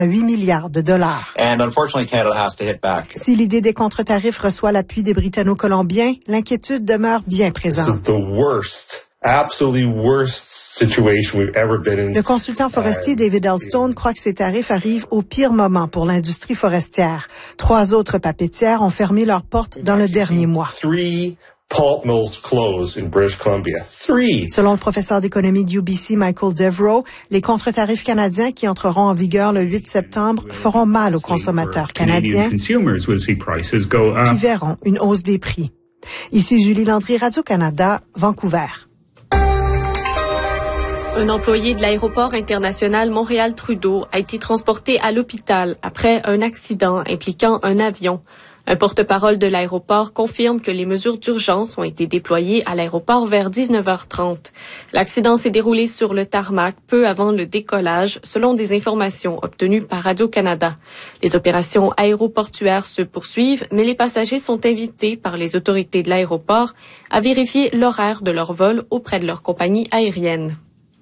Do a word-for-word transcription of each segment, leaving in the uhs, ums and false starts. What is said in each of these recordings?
huit milliards de dollars. And unfortunately, Canada has to hit back. Si l'idée des contre-tarifs reçoit l'appui des Britanno-Colombiens, l'inquiétude demeure bien présente. This is the worst, absolutely worst situation we've ever been in. Le consultant forestier David Elstone croit que ces tarifs arrivent au pire moment pour l'industrie forestière. Trois autres papetières ont fermé leurs portes dans le dernier mois. Three pulp mills closed in British Columbia. Three. Selon le professeur d'économie du U B C, Michael Devereaux, les contre-tarifs canadiens qui entreront en vigueur le huit septembre feront mal aux consommateurs canadiens qui verront une hausse des prix. Ici Julie Landry, Radio-Canada, Vancouver. Un employé de l'aéroport international Montréal-Trudeau a été transporté à l'hôpital après un accident impliquant un avion. Un porte-parole de l'aéroport confirme que les mesures d'urgence ont été déployées à l'aéroport vers dix-neuf heures trente. L'accident s'est déroulé sur le tarmac peu avant le décollage, selon des informations obtenues par Radio-Canada. Les opérations aéroportuaires se poursuivent, mais les passagers sont invités par les autorités de l'aéroport à vérifier l'horaire de leur vol auprès de leur compagnie aérienne.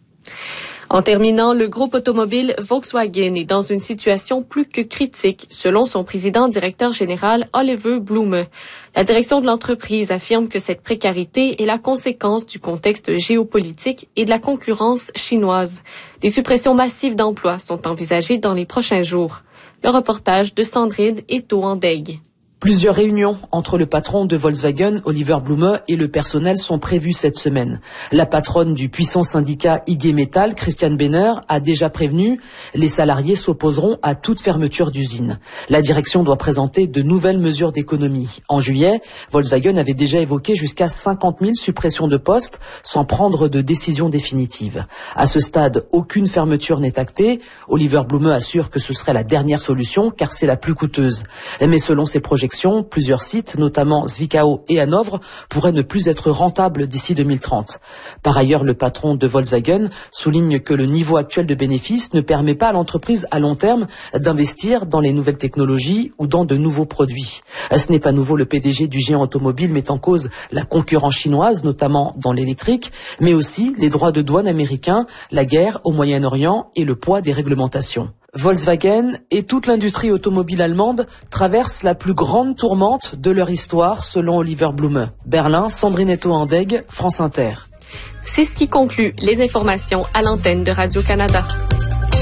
En terminant, le groupe automobile Volkswagen est dans une situation plus que critique, selon son président-directeur général Oliver Blume. La direction de l'entreprise affirme que cette précarité est la conséquence du contexte géopolitique et de la concurrence chinoise. Des suppressions massives d'emplois sont envisagées dans les prochains jours. Le reportage de Sandrine Eto-Andeg. Plusieurs réunions entre le patron de Volkswagen, Oliver Blume, et le personnel sont prévues cette semaine. La patronne du puissant syndicat I G Metall, Christiane Benner, a déjà prévenu, les salariés s'opposeront à toute fermeture d'usine. La direction doit présenter de nouvelles mesures d'économie. En juillet, Volkswagen avait déjà évoqué jusqu'à cinquante mille suppressions de postes sans prendre de décision définitive. À ce stade, aucune fermeture n'est actée. Oliver Blume assure que ce serait la dernière solution car c'est la plus coûteuse. Mais selon ses projections, plusieurs sites, notamment Zwickau et Hanovre, pourraient ne plus être rentables d'ici deux mille trente. Par ailleurs, le patron de Volkswagen souligne que le niveau actuel de bénéfices ne permet pas à l'entreprise à long terme d'investir dans les nouvelles technologies ou dans de nouveaux produits. Ce n'est pas nouveau, le P D G du géant automobile met en cause la concurrence chinoise, notamment dans l'électrique, mais aussi les droits de douane américains, la guerre au Moyen-Orient et le poids des réglementations. Volkswagen et toute l'industrie automobile allemande traversent la plus grande tourmente de leur histoire, selon Oliver Blume. Berlin, Sandrine Eto-Andeg, France Inter. C'est ce qui conclut les informations à l'antenne de Radio-Canada.